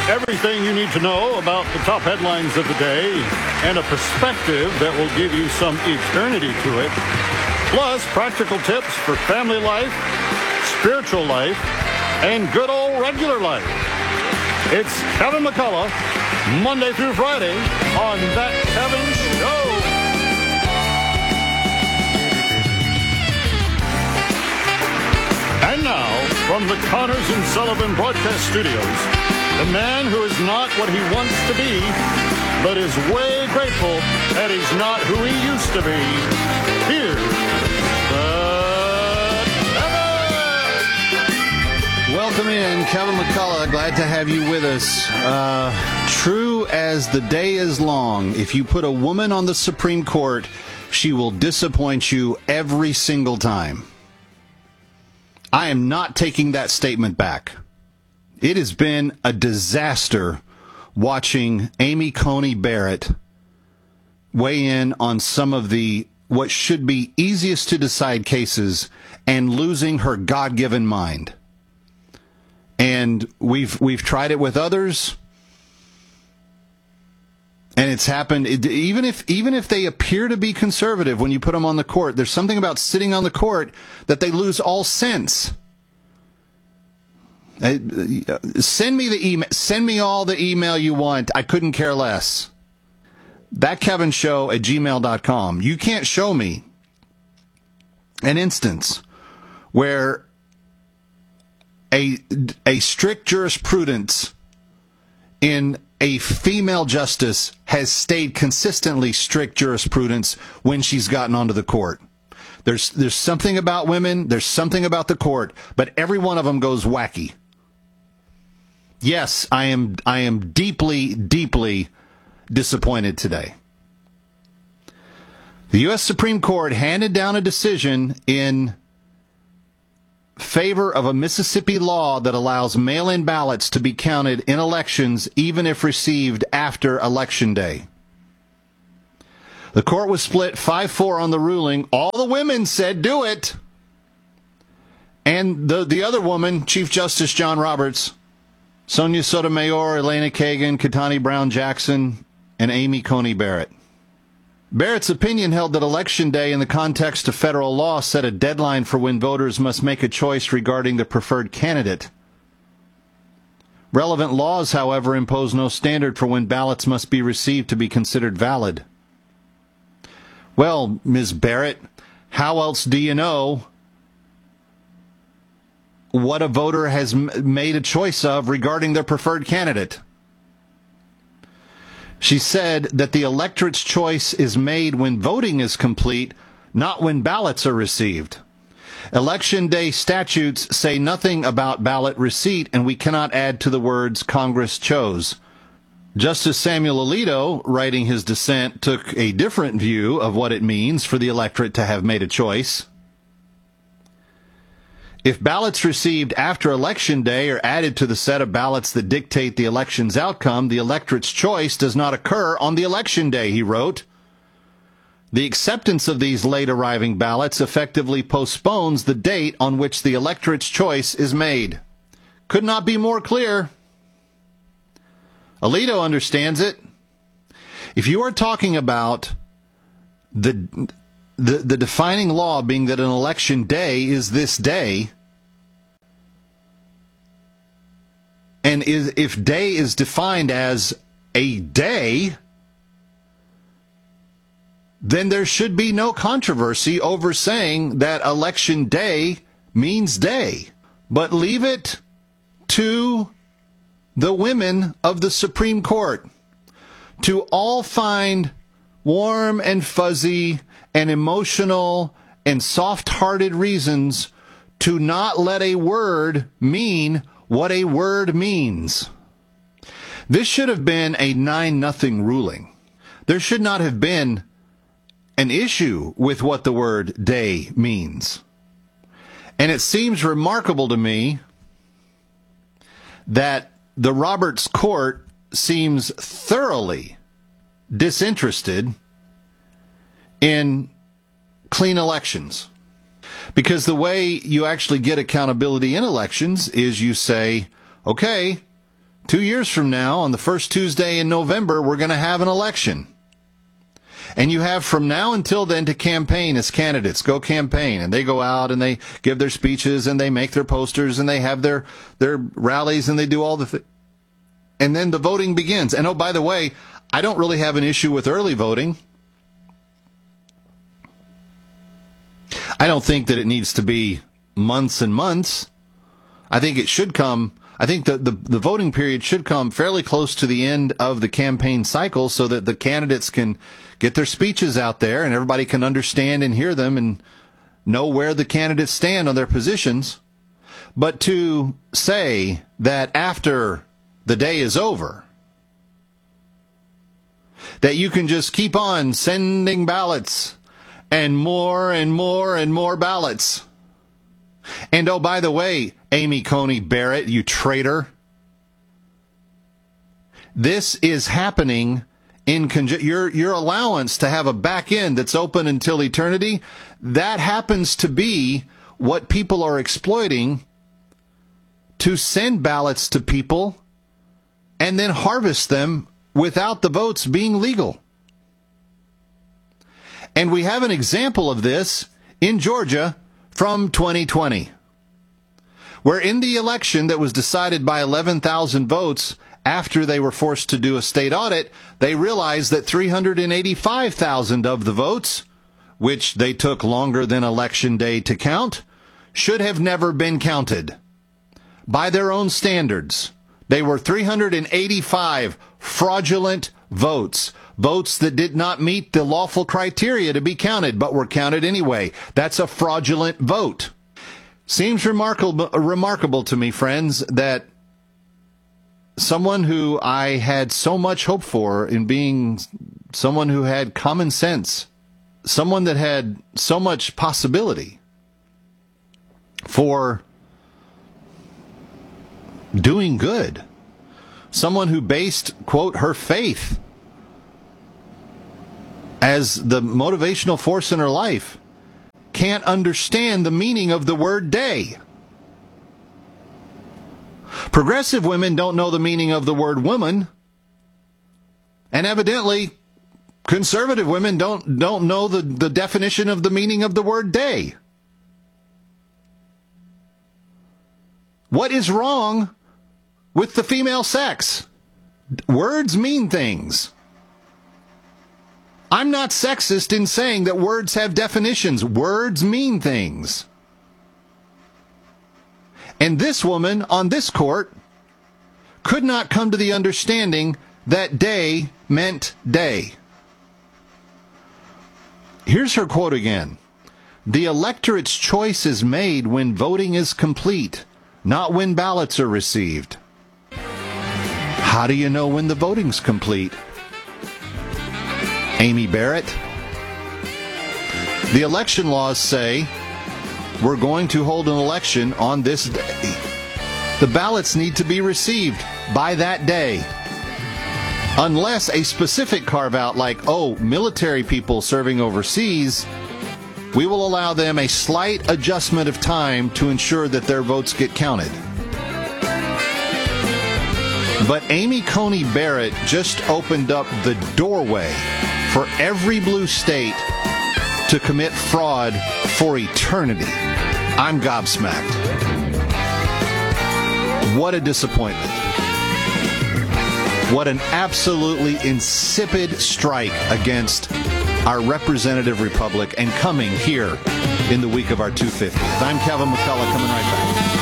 Everything you need to know about the top headlines of the day and a perspective that will give you some eternity to it. Plus, practical tips for family life, spiritual life, and good old regular life. It's Kevin McCullough, Monday through Friday on That Kevin Show. And now, from the Connors and Sullivan Broadcast Studios, the man who is not what he wants to be, but is way grateful that he's not who he used to be. Here's Kevin! Welcome in, Kevin McCullough. Glad to have you with us. True as the day is long, if you put a woman on the Supreme Court, she will disappoint you every single time. I am not taking that statement back. It has been a disaster watching Amy Coney Barrett weigh in on some of the what should be easiest to decide cases and losing her God-given mind. And we've tried it with others, and it's happened. Even if they appear to be conservative when you put them on the court, there's something about sitting on the court that they lose all sense. Send me the email. Send me all the email you want. I couldn't care less. ThatKevinShow@gmail.com. You can't show me an instance where a strict jurisprudence in a female justice has stayed consistently strict jurisprudence when she's gotten onto the court. There's something about women, there's something about the court, but every one of them goes wacky. Yes, I am deeply, deeply disappointed today. The U.S. Supreme Court handed down a decision in favor of a Mississippi law that allows mail-in ballots to be counted in elections even if received after Election Day. The court was split 5-4 on the ruling. All the women said do it. And the other woman, Chief Justice John Roberts, Sonia Sotomayor, Elena Kagan, Ketanji Brown Jackson, and Amy Coney Barrett. Barrett's opinion held that Election Day in the context of federal law set a deadline for when voters must make a choice regarding the preferred candidate. Relevant laws, however, impose no standard for when ballots must be received to be considered valid. Well, Ms. Barrett, how else do you know what a voter has made a choice of regarding their preferred candidate? She said that the electorate's choice is made when voting is complete, not when ballots are received. Election Day statutes say nothing about ballot receipt, and we cannot add to the words Congress chose. Justice Samuel Alito, writing his dissent, took a different view of what it means for the electorate to have made a choice. If ballots received after Election Day are added to the set of ballots that dictate the election's outcome, the electorate's choice does not occur on the Election Day, he wrote. The acceptance of these late-arriving ballots effectively postpones the date on which the electorate's choice is made. Could not be more clear. Alito understands it. If you are talking about the defining law being that an election day is this day, and if day is defined as a day, then there should be no controversy over saying that election day means day. But leave it to the women of the Supreme Court to all find warm and fuzzy and emotional and soft-hearted reasons to not let a word mean what a word means. This should have been a 9-0 ruling. There should not have been an issue with what the word day means. And it seems remarkable to me that the Roberts Court seems thoroughly disinterested in clean elections. Because the way you actually get accountability in elections is you say, okay, 2 years from now, on the first Tuesday in November, we're going to have an election. And you have from now until then to campaign as candidates. Go campaign. And they go out and they give their speeches and they make their posters and they have their rallies and they do all the and then the voting begins. And oh, by the way, I don't really have an issue with early voting. I don't think that it needs to be months and months. I think it should come. I think that the voting period should come fairly close to the end of the campaign cycle so that the candidates can get their speeches out there and everybody can understand and hear them and know where the candidates stand on their positions. But to say that after the day is over, that you can just keep on sending ballots and more and more and more ballots. And oh, by the way, Amy Coney Barrett, you traitor, this is happening in your allowance to have a back end that's open until eternity. That happens to be what people are exploiting to send ballots to people and then harvest them without the votes being legal. And we have an example of this in Georgia from 2020, where in the election that was decided by 11,000 votes, after they were forced to do a state audit, they realized that 385,000 of the votes, which they took longer than Election Day to count, should have never been counted. By their own standards, they were 385 fraudulent votes. Votes that did not meet the lawful criteria to be counted, but were counted anyway. That's a fraudulent vote. Seems remarkable to me, friends, that someone who I had so much hope for in being someone who had common sense, someone that had so much possibility for doing good, someone who based, quote, her faith as the motivational force in her life, can't understand the meaning of the word day. Progressive women don't know the meaning of the word woman, and evidently conservative women don't know the definition of the meaning of the word day. What is wrong with the female sex? Words mean things. I'm not sexist in saying that words have definitions. Words mean things. And this woman on this court could not come to the understanding that day meant day. Here's her quote again. The electorate's choice is made when voting is complete, not when ballots are received. How do you know when the voting's complete? Amy Barrett. The election laws say we're going to hold an election on this day. The ballots need to be received by that day. Unless a specific carve-out like, military people serving overseas, we will allow them a slight adjustment of time to ensure that their votes get counted. But Amy Coney Barrett just opened up the doorway for every blue state to commit fraud for eternity. I'm gobsmacked. What a disappointment. What an absolutely insipid strike against our representative republic, and coming here in the week of our 250th. I'm Kevin McCullough, coming right back.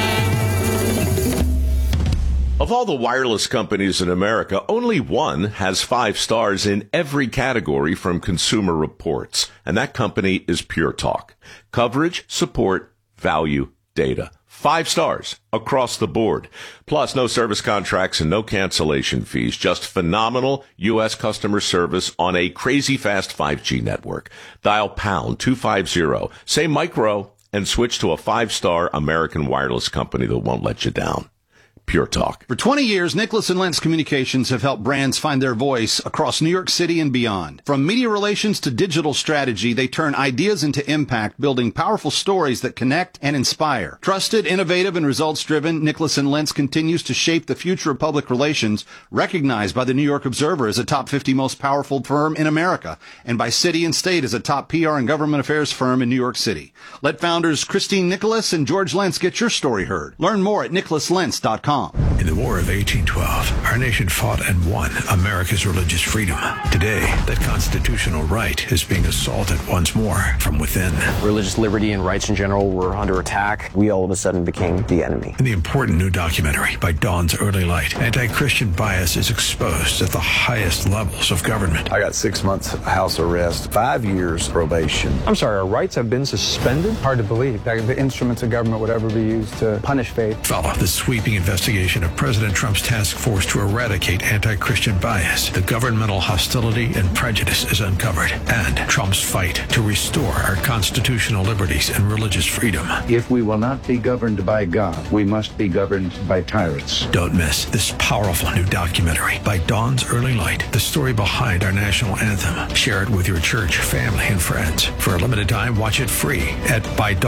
Of all the wireless companies in America, only one has 5 stars in every category from Consumer Reports, and that company is Pure Talk. Coverage, support, value, data. 5 stars across the board. Plus, no service contracts and no cancellation fees. Just phenomenal U.S. customer service on a crazy fast 5G network. Dial pound 250, say micro, and switch to a 5-star American wireless company that won't let you down. Pure Talk. For 20 years, Nicholas and Lentz Communications have helped brands find their voice across New York City and beyond. From media relations to digital strategy, they turn ideas into impact, building powerful stories that connect and inspire. Trusted, innovative, and results-driven, Nicholas and Lentz continues to shape the future of public relations, recognized by the New York Observer as a top 50 most powerful firm in America, and by City and State as a top PR and government affairs firm in New York City. Let founders Christine Nicholas and George Lentz get your story heard. Learn more at nicholaslentz.com. In the War of 1812, our nation fought and won America's religious freedom. Today, that constitutional right is being assaulted once more from within. Religious liberty and rights in general were under attack. We all of a sudden became the enemy. In the important new documentary, By Dawn's Early Light, anti-Christian bias is exposed at the highest levels of government. I got 6 months house arrest, 5 years probation. I'm sorry, our rights have been suspended? Hard to believe that the instruments of government would ever be used to punish faith. Follow the sweeping investigation of President Trump's task force to eradicate anti-Christian bias. The governmental hostility and prejudice is uncovered, and Trump's fight to restore our constitutional liberties and religious freedom. If we will not be governed by God, we must be governed by tyrants. Don't miss this powerful new documentary, By Dawn's Early Light, the story behind our national anthem. Share it with your church, family, and friends. For a limited time, watch it free at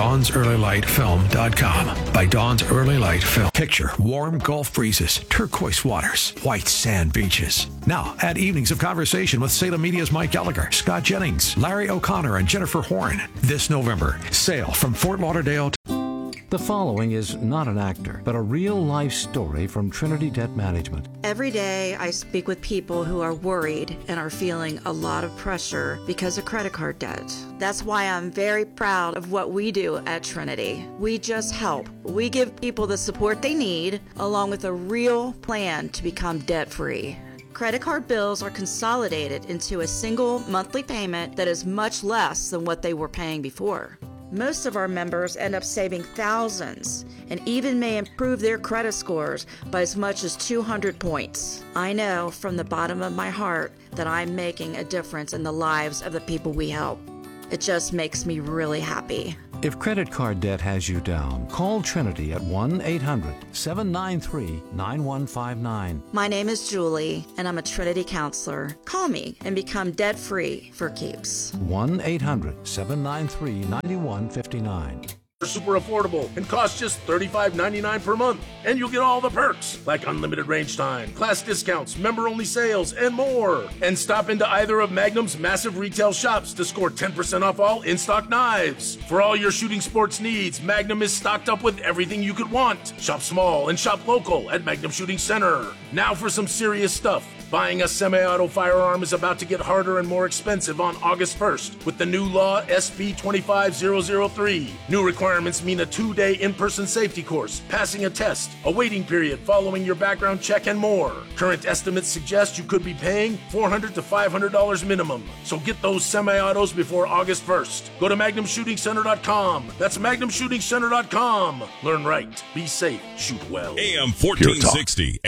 ByDawnsEarlyLightFilm.com. By Dawn's Early Light Film. Picture warm Gulf breezes, turquoise waters, white sand beaches. Now, add evenings of conversation with Salem Media's Mike Gallagher, Scott Jennings, Larry O'Connor, and Jennifer Horn. This November, sail from Fort Lauderdale to... The following is not an actor, but a real-life story from Trinity Debt Management. Every day I speak with people who are worried and are feeling a lot of pressure because of credit card debt. That's why I'm very proud of what we do at Trinity. We just help. We give people the support they need, along with a real plan to become debt-free. Credit card bills are consolidated into a single monthly payment that is much less than what they were paying before. Most of our members end up saving thousands and even may improve their credit scores by as much as 200 points. I know from the bottom of my heart that I'm making a difference in the lives of the people we help. It just makes me really happy. If credit card debt has you down, call Trinity at 1-800-793-9159. My name is Julie, and I'm a Trinity counselor. Call me and become debt-free for keeps. 1-800-793-9159. Super affordable and cost just $35.99 per month. And you'll get all the perks like unlimited range time, class discounts, member-only sales, and more. And stop into either of Magnum's massive retail shops to score 10% off all in-stock knives. For all your shooting sports needs, Magnum is stocked up with everything you could want. Shop small and shop local at Magnum Shooting Center. Now for some serious stuff. Buying a semi-auto firearm is about to get harder and more expensive on August 1st with the new law SB 25003. New requirements mean a 2-day in-person safety course, passing a test, a waiting period following your background check, and more. Current estimates suggest you could be paying $400 to $500 minimum. So get those semi-autos before August 1st. Go to MagnumShootingCenter.com. That's MagnumShootingCenter.com. Learn right, be safe, shoot well. AM 1460.